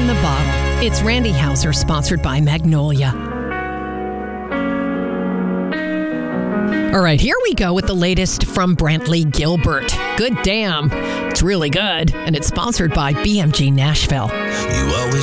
in the bottle. It's Randy Hauser, sponsored by Magnolia. All right, here we go with the latest from Brantley Gilbert. Good damn. It's really good, and it's sponsored by BMG Nashville. You always